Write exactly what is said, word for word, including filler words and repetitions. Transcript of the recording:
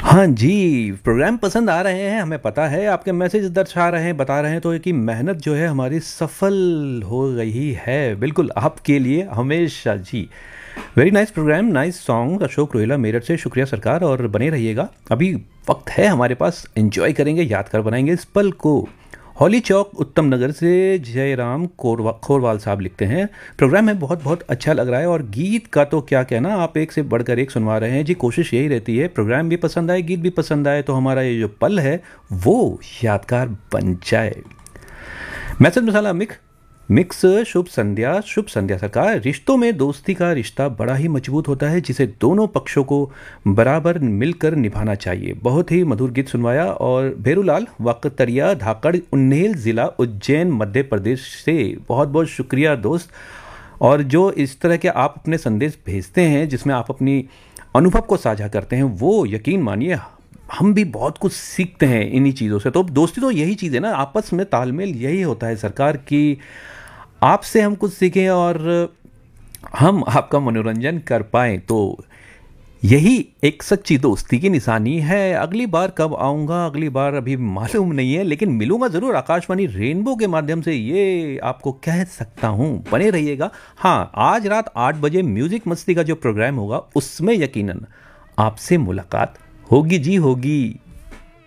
हाँ जी, प्रोग्राम पसंद आ रहे हैं, हमें पता है आपके मैसेज दर्शा रहे हैं, बता रहे हैं तो कि मेहनत जो है हमारी सफल हो रही है, बिल्कुल आपके लिए हमेशा जी। Very nice program, nice song Ashok Rohilla Meerut से, शुक्रिया सरकार और बने रहिएगा। अभी वक्त है हमारे पास, एंजॉय करेंगे, यादगार बनाएंगे इस पल को। हॉली चौक उत्तम नगर से जयराम कोरवा खोरवाल साहब लिखते हैं, प्रोग्राम में बहुत बहुत अच्छा लग रहा है और गीत का तो क्या कहना, आप एक से बढ़कर एक सुनवा रहे हैं जी। कोशिश यही रहती है प्रोग्राम भी पसंद आए, गीत भी पसंद आए, तो हमारा ये जो पल है वो यादगार बन जाए। मैसेज मसाला मिक्स मिक्स शुभ संध्या, शुभ संध्या सरकार। रिश्तों में दोस्ती का रिश्ता बड़ा ही मजबूत होता है जिसे दोनों पक्षों को बराबर मिलकर निभाना चाहिए। बहुत ही मधुर गीत सुनवाया। और भेरूलाल वाकतरिया धाकड़ उन्नेल ज़िला उज्जैन मध्य प्रदेश से, बहुत बहुत शुक्रिया दोस्त। और जो इस तरह के आप अपने संदेश भेजते हैं जिसमें आप अपनी अनुभव को साझा करते हैं, वो यकीन मानिए हम भी बहुत कुछ सीखते हैं इन्हीं चीज़ों से। तो दोस्ती तो यही चीज़ है ना, आपस में तालमेल यही होता है सरकार की, आपसे हम कुछ सीखें और हम आपका मनोरंजन कर पाएं, तो यही एक सच्ची दोस्ती की निशानी है। अगली बार कब आऊँगा, अगली बार अभी मालूम नहीं है, लेकिन मिलूंगा ज़रूर आकाशवाणी रेनबो के माध्यम से, ये आपको कह सकता हूँ। बने रहिएगा। हाँ, आज रात आठ बजे म्यूज़िक मस्ती का जो प्रोग्राम होगा उसमें यकीनन आपसे मुलाकात होगी जी होगी।